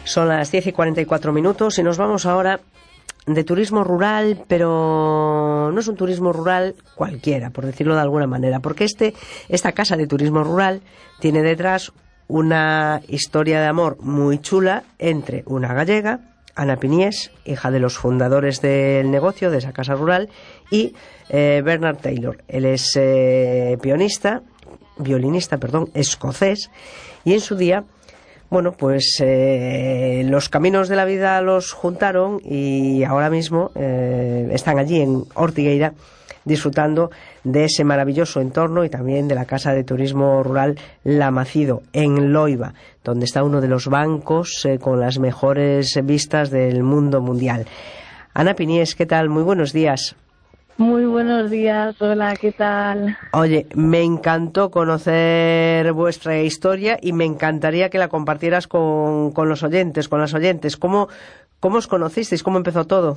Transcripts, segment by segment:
Son las 10:44 y nos vamos ahora de turismo rural, pero no es un turismo rural cualquiera, por decirlo de alguna manera, porque esta casa de turismo rural tiene detrás una historia de amor muy chula entre una gallega, Ana Piniés, hija de los fundadores del negocio, de esa casa rural, y Bernard Taylor. Él es violinista, escocés, y en su día, bueno, pues los caminos de la vida los juntaron y ahora mismo están allí en Ortigueira disfrutando de ese maravilloso entorno y también de la casa de turismo rural La Macido, en Loiva, donde está uno de los bancos con las mejores vistas del mundo mundial. Ana Piniés, ¿qué tal? Muy buenos días. Muy buenos días, hola, ¿qué tal? Oye, me encantó conocer vuestra historia y me encantaría que la compartieras con los oyentes, con las oyentes. ¿Cómo os conocisteis? ¿Cómo empezó todo?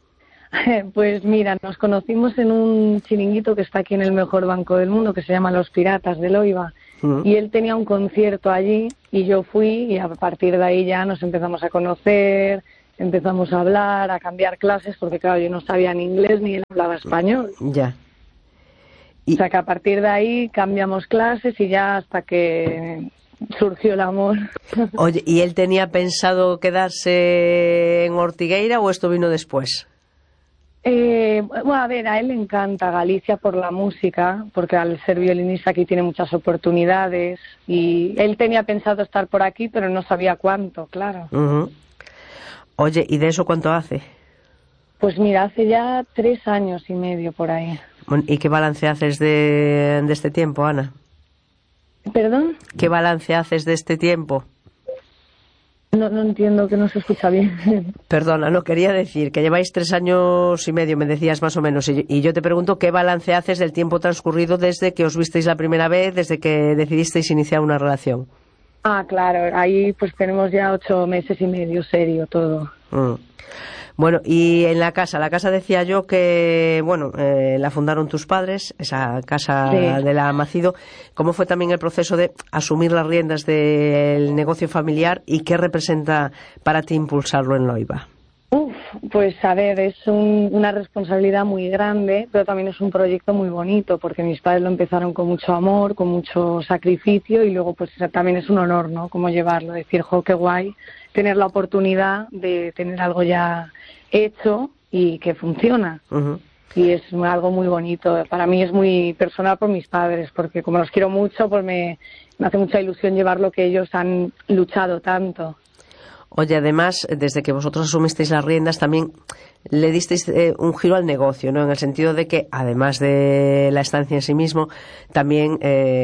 Pues mira, nos conocimos en un chiringuito que está aquí en el mejor banco del mundo, que se llama Los Piratas de Loiva. Y él tenía un concierto allí y yo fui y a partir de ahí ya nos empezamos a conocer, empezamos a hablar, a cambiar clases, porque claro, yo no sabía ni inglés ni él hablaba español. Ya. O sea que a partir de ahí cambiamos clases y ya hasta que surgió el amor. Oye, ¿y él tenía pensado quedarse en Ortigueira o esto vino después? Bueno, a ver, a él le encanta Galicia por la música, porque al ser violinista aquí tiene muchas oportunidades y él tenía pensado estar por aquí, pero no sabía cuánto, claro. Uh-huh. Oye, ¿y de eso cuánto hace? Pues mira, hace ya 3 años y medio por ahí. ¿Y qué balance haces de este tiempo, Ana? ¿Perdón? ¿Qué balance haces de este tiempo? No entiendo, que no se escucha bien. Perdona, no, quería decir que lleváis 3 años y medio, me decías más o menos, y yo te pregunto qué balance haces del tiempo transcurrido desde que os visteis la primera vez, desde que decidisteis iniciar una relación. Ah, claro, ahí pues tenemos ya 8 meses y medio, serio, todo. Bueno, y en la casa decía yo que, bueno, la fundaron tus padres, esa casa Sí. de La Macido. ¿Cómo fue también el proceso de asumir las riendas del negocio familiar y qué representa para ti impulsarlo en Loiva? Pues a ver, es una responsabilidad muy grande, pero también es un proyecto muy bonito, porque mis padres lo empezaron con mucho amor, con mucho sacrificio, y luego pues también es un honor, ¿no? Como llevarlo, decir, jo, qué guay, tener la oportunidad de tener algo ya hecho y que funciona. Uh-huh. Y es algo muy bonito. Para mí es muy personal por mis padres, porque como los quiero mucho, pues me hace mucha ilusión llevar lo que ellos han luchado tanto. Oye, además, desde que vosotros asumisteis las riendas, también le disteis un giro al negocio, ¿no? En el sentido de que, además de la estancia en sí mismo, también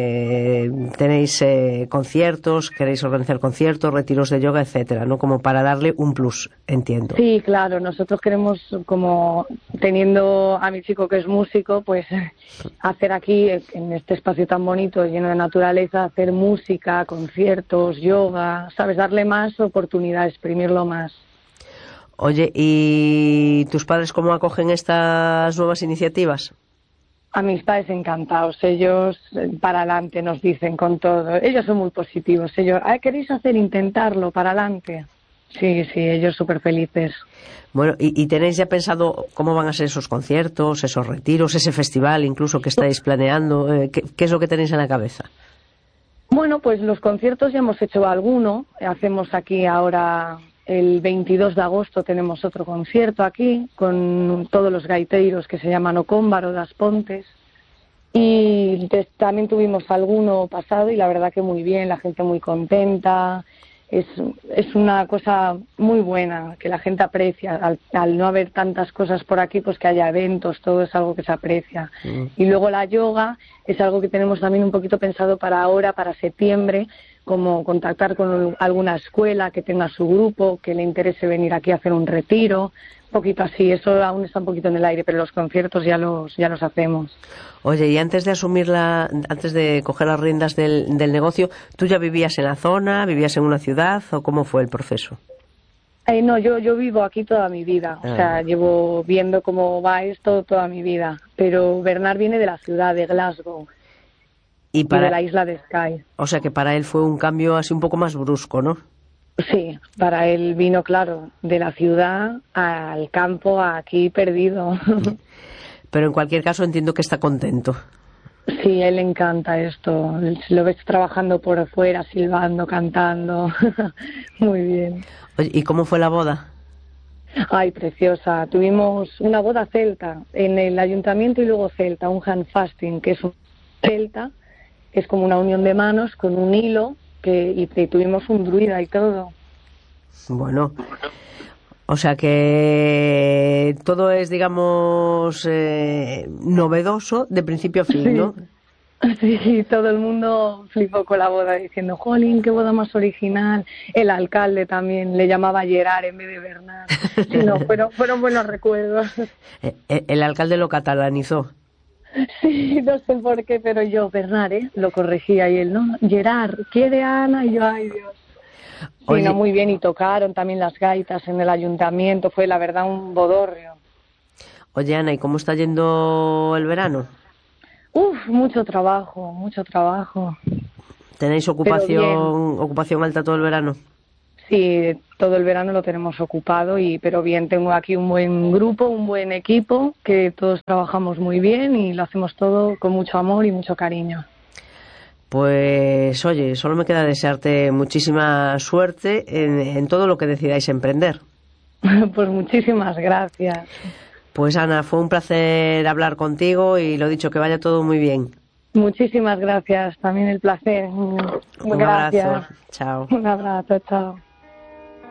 tenéis conciertos, queréis organizar conciertos, retiros de yoga, etcétera, ¿no? Como para darle un plus, entiendo. Sí, claro. Nosotros queremos, como teniendo a mi chico que es músico, pues hacer aquí, en este espacio tan bonito, lleno de naturaleza, hacer música, conciertos, yoga, ¿sabes? Darle más oportunidad, exprimirlo más. Oye, ¿y tus padres cómo acogen estas nuevas iniciativas? A mis padres encantados, ellos para adelante nos dicen con todo. Ellos son muy positivos, ellos, ¿queréis intentarlo para adelante? Sí, ellos súper felices. Bueno, ¿y tenéis ya pensado cómo van a ser esos conciertos, esos retiros, ese festival incluso que estáis planeando? ¿Qué es lo que tenéis en la cabeza? Bueno, pues los conciertos ya hemos hecho alguno. Hacemos aquí ahora, el 22 de agosto tenemos otro concierto aquí con todos los gaiteiros que se llaman O Cómbaro das Pontes. Y también tuvimos alguno pasado y la verdad que muy bien, la gente muy contenta. Es una cosa muy buena que la gente aprecia. Al no haber tantas cosas por aquí, pues que haya eventos, todo es algo que se aprecia. Y luego la yoga es algo que tenemos también un poquito pensado para ahora, para septiembre, como contactar con alguna escuela que tenga su grupo, que le interese venir aquí a hacer un retiro, un poquito así. Eso aún está un poquito en el aire, pero los conciertos ya los hacemos. Oye, y antes de coger las riendas del negocio, ¿tú ya vivías en la zona, vivías en una ciudad o cómo fue el proceso? No, yo vivo aquí toda mi vida, o sea, llevo viendo cómo va esto toda mi vida, pero Bernard viene de la ciudad de Glasgow y de la isla de Skye. O sea que para él fue un cambio así un poco más brusco, ¿no? Sí, para él vino, claro, de la ciudad al campo, aquí perdido. Pero en cualquier caso entiendo que está contento. Sí, a él le encanta esto. Lo ves trabajando por afuera, silbando, cantando. Muy bien. Oye, ¿y cómo fue la boda? Ay, preciosa. Tuvimos una boda celta en el ayuntamiento y luego celta, un handfasting, que es un celta, que es como una unión de manos con un hilo, y tuvimos un druida y todo. Bueno, o sea que todo es, digamos, novedoso de principio a fin, ¿no? Sí, todo el mundo flipó con la boda diciendo, jolín, qué boda más original. El alcalde también le llamaba Gerard en vez de Bernard. Sí, no, fueron buenos recuerdos. El alcalde lo catalanizó. Sí, no sé por qué, pero yo, Bernard, lo corregía y él, no, Gerard, quiere a Ana, y yo, ay Dios. Sí, Oye, no, muy bien, y tocaron también las gaitas en el ayuntamiento, fue la verdad un bodorrio. oye, Ana, ¿y cómo está yendo el verano? Uf, mucho trabajo, mucho trabajo. ¿Tenéis Pero bien. ocupación alta todo el verano? Sí, todo el verano lo tenemos ocupado, pero bien, tengo aquí un buen grupo, un buen equipo, que todos trabajamos muy bien y lo hacemos todo con mucho amor y mucho cariño. Pues oye, solo me queda desearte muchísima suerte en todo lo que decidáis emprender. Pues muchísimas gracias. Pues Ana, fue un placer hablar contigo y lo dicho, que vaya todo muy bien. Muchísimas gracias, también el placer. Un Gracias. abrazo, chao. Un abrazo, chao.